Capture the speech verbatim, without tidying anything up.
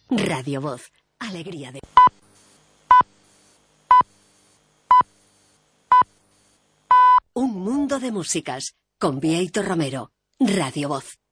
Radio Voz. Alegría de... Un mundo de músicas. Con Bieito Romero. Radio Voz.